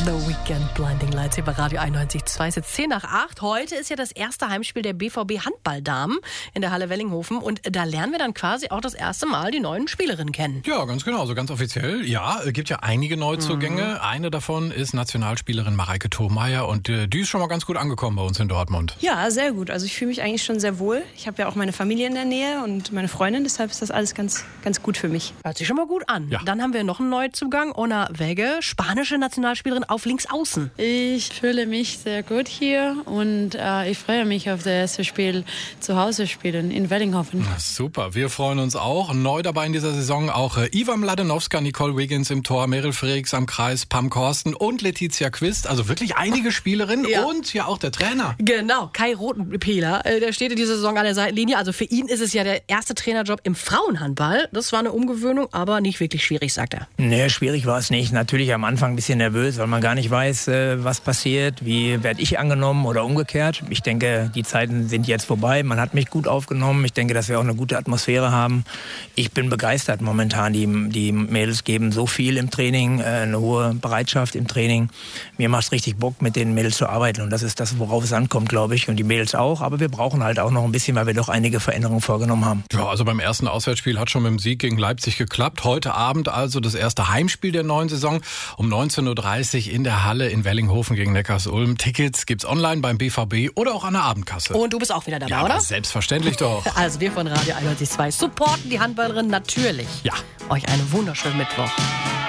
The Weekend, Blinding Lights hier bei Radio 91.2. Es ist jetzt 7:10. Heute ist ja das erste Heimspiel der BVB Handballdamen in der Halle Wellinghofen. Und da lernen wir dann quasi auch das erste Mal die neuen Spielerinnen kennen. Ja, ganz genau, so ganz offiziell. Ja, es gibt ja einige Neuzugänge. Eine davon ist Nationalspielerin Mareike Thomeier und die ist schon mal ganz gut angekommen bei uns in Dortmund. Ja, sehr gut. Also ich fühle mich eigentlich schon sehr wohl. Ich habe ja auch meine Familie in der Nähe und meine Freundin. Deshalb ist das alles ganz gut für mich. Hört sich schon mal gut an. Ja. Dann haben wir noch einen Neuzugang. Ona Wege, spanische Nationalspielerin auf Linksaußen. Ich fühle mich sehr gut hier und ich freue mich auf das erste Spiel zu Hause spielen in Wellinghofen. Na, super, wir freuen uns auch. Neu dabei in dieser Saison auch Iva Mladenowska, Nicole Wiggins im Tor, Meryl Freaks am Kreis, Pam Korsten und Letizia Quist. Also wirklich einige Spielerinnen Ja. und ja auch der Trainer. Genau, Kai Rotenpeler, der steht in dieser Saison an der Seitenlinie. Also für ihn ist es ja der erste Trainerjob im Frauenhandball. Das war eine Umgewöhnung, aber nicht wirklich schwierig, sagt er. Nee, schwierig war es nicht. Natürlich am Anfang ein bisschen nervös, weil man gar nicht weiß, was passiert, wie werde ich angenommen oder umgekehrt. Ich denke, die Zeiten sind jetzt vorbei. Man hat mich gut aufgenommen. Ich denke, dass wir auch eine gute Atmosphäre haben. Ich bin begeistert momentan. Die Mädels geben so viel im Training, eine hohe Bereitschaft im Training. Mir macht es richtig Bock, mit den Mädels zu arbeiten. Und das ist das, worauf es ankommt, glaube ich. Und die Mädels auch. Aber wir brauchen halt auch noch ein bisschen, weil wir doch einige Veränderungen vorgenommen haben. Ja, also beim ersten Auswärtsspiel hat schon mit dem Sieg gegen Leipzig geklappt. Heute Abend also das erste Heimspiel der neuen Saison um 19:30 Uhr in der Halle in Wellinghofen gegen Neckarsulm. Tickets gibt's online beim BVB oder auch an der Abendkasse. Und du bist auch wieder dabei, ja, oder? Selbstverständlich doch. Also wir von Radio 91.2 supporten die Handballerin natürlich. Ja. Euch einen wunderschönen Mittwoch.